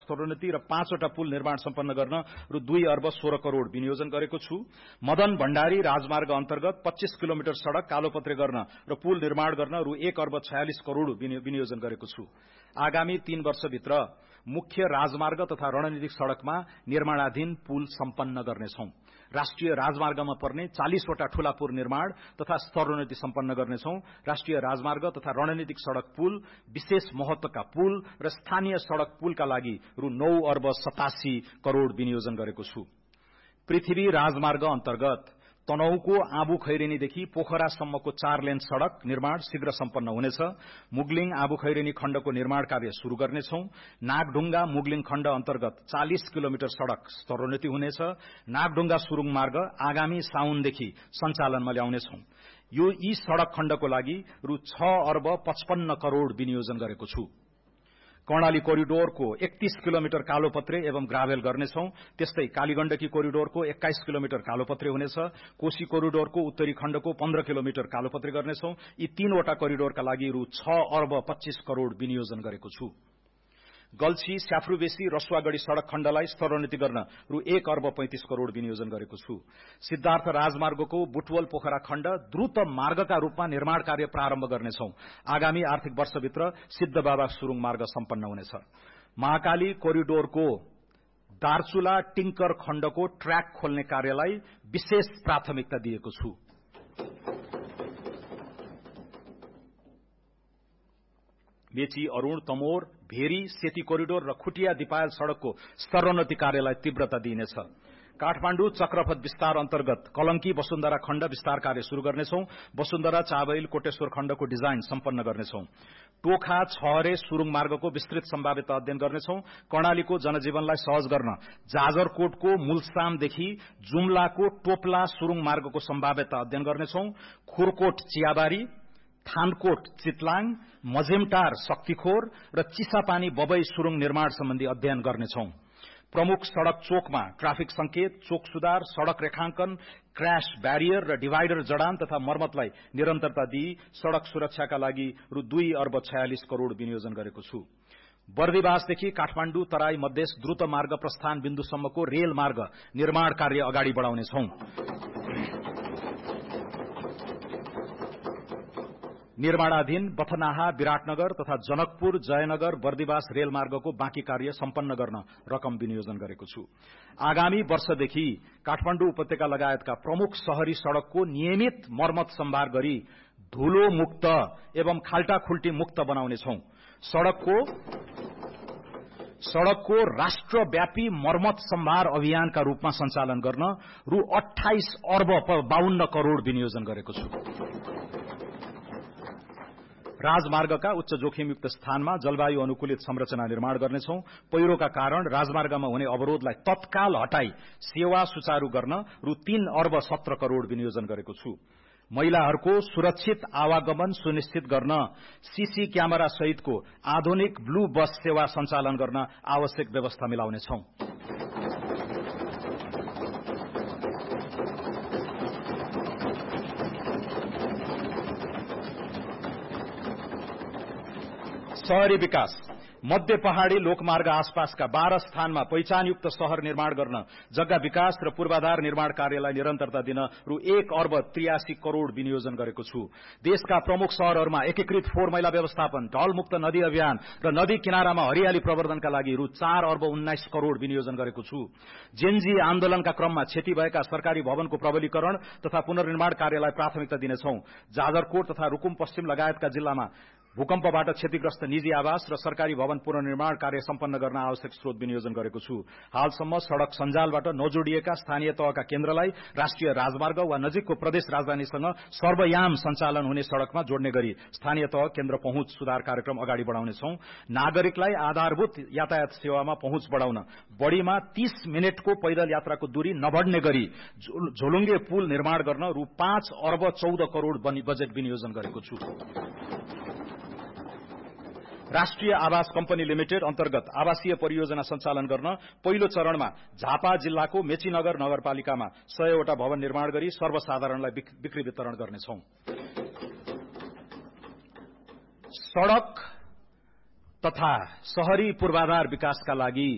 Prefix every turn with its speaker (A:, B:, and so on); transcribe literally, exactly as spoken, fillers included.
A: स्तरोन्नति र पाँचवटा पुल निर्माण सम्पन्न गर्न रु दुई अर्ब सोह्र करोड़ विनियोजन गरेको छु। मदन भण्डारी राजमार्ग अन्तर्गत पच्चीस किलोमिटर सड़क कालोपत्रे गर्न र पुल निर्माण गर्न रु एक अर्ब छयालिस करोड़ विनियोजन गरेको छु। आगामी तीन वर्षभित्र मुख्य राजमार्ग तथा रणनीतिक सड़कमा निर्माणाधीन पुल सम्पन्न गर्नेछौं। राष्ट्रिय राजमार्गमा पर्ने चालीसवटा ठूला पुल निर्माण तथा स्तरोन्नति सम्पन्न गर्नेछौं। राष्ट्रिय राजमार्ग तथा रणनीतिक सड़क पुल, विशेष महत्वका पुल र स्थानीय सड़क पुलका लागि रु नौ अर्ब सतासी करोड़ विनियोजन गरेको छु। पृथ्वी राजमार्ग अन्तर्गत तनहुको आबु खैरेनीदेखि पोखरासम्मको चार लेन सड़क निर्माण शीघ्र सम्पन्न हुनेछ। मुगलिङ आबु खैरेनी खण्डको निर्माण कार्य शुरू गर्नेछौं। नागढुङ्गा मुगलिङ खण्ड अन्तर्गत चालीस किलोमिटर सड़क स्तरोन्नति हुनेछ। नागढुङ्गा सुरुङ मार्ग आगामी साउनदेखि सञ्चालनमा ल्याउनेछौं। यो यी सड़क खण्डको लागि रु छ अर्ब पचपन्न करोड़ विनियोजन गरेको छु। कर्णाली कोरिडोरको एकतीस किलोमिटर कालोपत्रे एवं ग्राभेल गर्नेछौं। त्यस्तै कालीगण्डकी कोरिडोरको एक्काइस किलोमिटर कालोपत्रे हुनेछ। कोशी कोरिडोरको उत्तरी खण्डको पन्ध्र किलोमिटर कालोपत्रे गर्नेछौं। यी तीनवटा कोरिडोरका लागि रु छ अर्ब पच्चीस करोड़ विनियोजन गरेको छु। गल्छी स्याफ्रुबेसी रसुवागढ़ी सड़क खण्डलाई स्तरोन्नति गर्न रु एक अर्ब पैंतीस करोड़ विनियोजन गरेको छु। सिद्धार्थ राजमार्गको बुटवल पोखरा खण्ड द्रुत मार्गका रूपमा निर्माण कार्य प्रारम्भ गर्नेछौं। आगामी आर्थिक वर्षभित्र सिद्धबाबा सुरुङ मार्ग सम्पन्न हुनेछ। महाकाली कोरिडोरको दार्चुला टिंकर खण्डको ट्र्याक खोल्ने कार्यलाई विशेष प्राथमिकता दिएको छु। मेची अरूण तमोर भेरी सेती कोरिडोर र खुटिया दिपायल सड़कको स्तरोन्नति कार्यलाई तीव्रता दिइनेछ। काठमाण्डु चक्रपथ विस्तार अन्तर्गत कलंकी वसुन्धरा खण्ड विस्तार कार्य शुरू गर्नेछौं। वसुन्धरा चाबैल कोटेश्वर खण्डको डिजाइन सम्पन्न गर्नेछौं। टोखा छहरे सुरुङ मार्गको विस्तृत सम्भाव्यता अध्ययन गर्नेछौं। कर्णालीको जनजीवनलाई सहज गर्न जाजरकोटको मूलसामदेखि जुम्लाको टोपला सुरुङ मार्गको सम्भाव्यता अध्ययन गर्नेछौं। खुरकोट चियाबारी, थानकोट चितलाङ, मझेमटार शक्तिखोर र चिसापानी बबई सुरुङ निर्माण सम्बन्धी अध्ययन गर्नेछौं। प्रमुख सड़क चोकमा ट्राफिक संकेत, चोक सुधार, सड़क रेखांकन, क्रैश ब्यारियर र डिभाइडर जडान तथा मर्मतलाई निरन्तरता दिई सड़क सुरक्षाका लागि रु दुई अर्ब छयालिस करोड़ विनियोजन गरेको छु। बर्दिवासदेखि काठमाण्डु तराई मधेस द्रुत मार्ग प्रस्थान बिन्दुसम्मको रेल मार्ग निर्माण कार्य अगाडि बढाउनेछौं। निर्माणाधीन बथनाहा विराटनगर तथा जनकपुर जयनगर बर्दिवास रेलमार्गको बाँकी कार्य सम्पन्न गर्न रकम विनियोजन गरेको छु। आगामी वर्षदेखि काठमाण्डु उपत्यका लगायतका प्रमुख शहरी सड़कको नियमित मर्मत सम्भार गरी धुलो मुक्त एवं खाल्टाखुल्टी मुक्त बनाउनेछौं। सड़कको सड़कको राष्ट्रव्यापी मर्मत सम्भार अभियानका रूपमा सञ्चालन गर्न रु अठाइस अर्ब बाउन्न करोड़ विनियोजन गरेको छु। राजमार्गका उच्च जोखिमयुक्त स्थानमा जलवायु अनुकूलित संरचना निर्माण गर्नेछौं। पहिरोका कारण राजमार्गमा हुने अवरोधलाई तत्काल हटाई सेवा सुचारू गर्न रु तीन अर्ब सत्र करोड़ विनियोजन गरेको छु। महिलाहरूको सुरक्षित आवागमन सुनिश्चित गर्न सीसी क्यामेरा सहितको आधुनिक ब्लू बस सेवा सञ्चालन गर्न आवश्यक व्यवस्था मिलाउनेछौं। शहरी विकास मध्य पहाड़ी लोकमार्ग आसपासका बाह्र स्थानमा पहिचानयुक्त शहर निर्माण गर्न जग्गा विकास र पूर्वाधार निर्माण कार्यलाई निरन्तरता दिन रु एक अर्ब त्रियासी करोड़ विनियोजन गरेको छु। देशका प्रमुख शहरहरूमा एकीकृत फोहोर मैला व्यवस्थापन, ढलमुक्त नदी अभियान र नदी किनारामा हरियाली प्रवर्धनका लागि रु चार अर्ब उन्नाइस करोड़ विनियोजन गरेको छु। जेनजी आन्दोलनका क्रममा क्षति भएका सरकारी भवनको प्रबलीकरण तथा पुनर्निर्माण कार्यलाई प्राथमिकता दिनेछौं। जाजरकोट तथा रुकुम पश्चिम लगायतका जिल्लामा भूकम्पबाट क्षतिग्रस्त निजी आवास र सरकारी भवन पुनर्निर्माण कार्य सम्पन्न गर्न आवश्यक स्रोत विनियोजन गरेको छु। हालसम्म सड़क सञ्जालबाट नजोडिएका स्थानीय तहका केन्द्रलाई राष्ट्रिय राजमार्ग वा नजिकको प्रदेश राजधानीसँग सर्वयाम सञ्चालन हुने सड़कमा जोड्ने गरी स्थानीय तह केन्द्र पहुँच सुधार कार्यक्रम अगाडि बढाउनेछौं। नागरिकलाई आधारभूत यातायात सेवामा पहुँच बढाउन बढ़ीमा तीस मिनटको पैदल यात्राको दूरी नबढ्ने गरी झोलुङ्गे पुल निर्माण गर्न रु पाँच अर्ब चौध करोड़ बजेट विनियोजन गरेको छु। राष्ट्रिय आवास कम्पनी लिमिटेड अन्तर्गत आवासीय परियोजना सञ्चालन गर्न पहिलो चरणमा झापा जिल्लाको मेचीनगर नगरपालिकामा सयवटा भवन निर्माण गरी सर्वसाधारणलाई बिक्री वितरण गर्नेछौं। सड़क तथा शहरी पूर्वाधार विकासका लागि